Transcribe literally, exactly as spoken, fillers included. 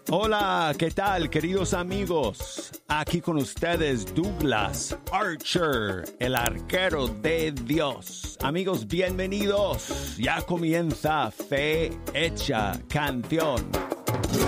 Hola, ¿qué tal, queridos amigos? Aquí con ustedes Douglas Archer, el arquero de Dios. Amigos, bienvenidos. Ya comienza Fe Hecha Canción.